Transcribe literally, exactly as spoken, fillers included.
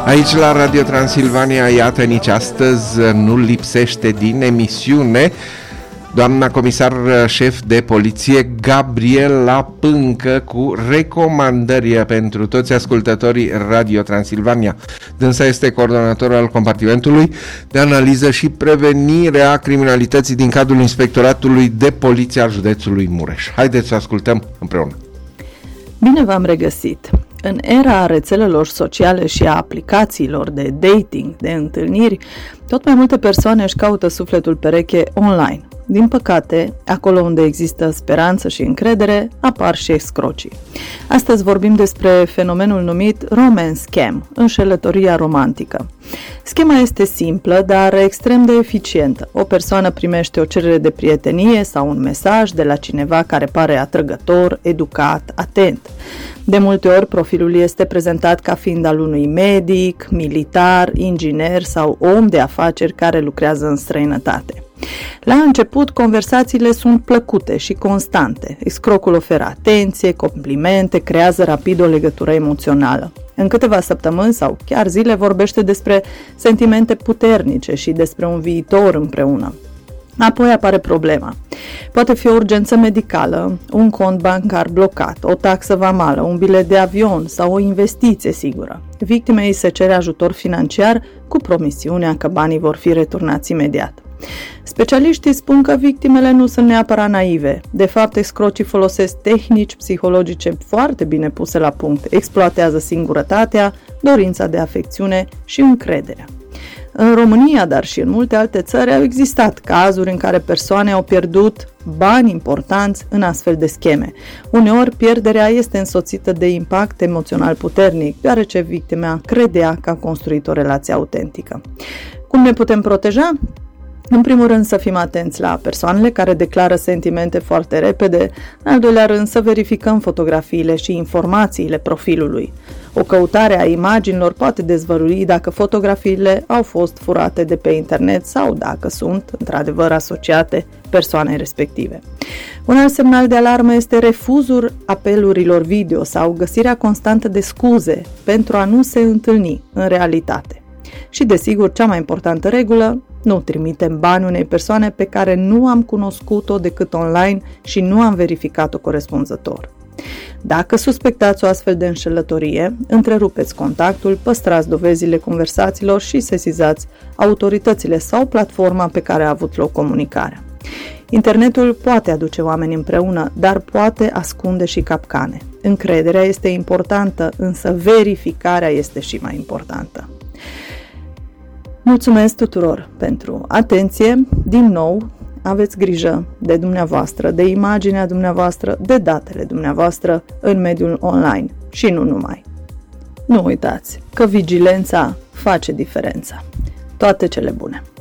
Aici la Radio Transilvania, iată, nici astăzi nu lipsește din emisiune doamna comisar șef de poliție Gabriela Pâncă cu recomandări pentru toți ascultătorii Radio Transilvania. Dânsa este coordonator al compartimentului de analiză și prevenire a criminalității din cadrul Inspectoratului de Poliție al județului Mureș. Haideți să ascultăm împreună. Bine v-am regăsit! În era rețelelor sociale și a aplicațiilor de dating, de întâlniri, tot mai multe persoane își caută sufletul pereche online. Din păcate, acolo unde există speranță și încredere, apar și escrocii. Astăzi vorbim despre fenomenul numit romance scam, înșelătoria romantică. Schema este simplă, dar extrem de eficientă. O persoană primește o cerere de prietenie sau un mesaj de la cineva care pare atrăgător, educat, atent. De multe ori, profilul este prezentat ca fiind al unui medic, militar, inginer sau om de afaceri care lucrează în străinătate. La început, conversațiile sunt plăcute și constante. Escrocul oferă atenție, complimente, creează rapid o legătură emoțională. În câteva săptămâni sau chiar zile vorbește despre sentimente puternice și despre un viitor împreună. Apoi apare problema. Poate fi o urgență medicală, un cont bancar blocat, o taxă vamală, un bilet de avion sau o investiție sigură. Victimei se cere ajutor financiar cu promisiunea că banii vor fi returnați imediat. Specialiștii spun că victimele nu sunt neapărat naive. De fapt, escrocii folosesc tehnici psihologice foarte bine puse la punct, exploatează singurătatea, dorința de afecțiune și încrederea. În România, dar și în multe alte țări, au existat cazuri în care persoane au pierdut bani importanți în astfel de scheme. Uneori, pierderea este însoțită de impact emoțional puternic, deoarece victima credea că a construit o relație autentică. Cum ne putem proteja? În primul rând să fim atenți la persoanele care declară sentimente foarte repede, în al doilea rând să verificăm fotografiile și informațiile profilului. O căutare a imaginilor poate dezvălui dacă fotografiile au fost furate de pe internet sau dacă sunt într-adevăr asociate persoanei respective. Un alt semnal de alarmă este refuzul apelurilor video sau găsirea constantă de scuze pentru a nu se întâlni în realitate. Și desigur, cea mai importantă regulă, nu trimitem bani unei persoane pe care nu am cunoscut-o decât online și nu am verificat-o corespunzător. Dacă suspectați o astfel de înșelătorie, întrerupeți contactul, păstrați dovezile conversațiilor și sesizați autoritățile sau platforma pe care a avut loc comunicarea. Internetul poate aduce oameni împreună, dar poate ascunde și capcane. Încrederea este importantă, însă verificarea este și mai importantă. Mulțumesc tuturor pentru atenție. Din nou, aveți grijă de dumneavoastră, de imaginea dumneavoastră, de datele dumneavoastră în mediul online și nu numai. Nu uitați că vigilența face diferența. Toate cele bune!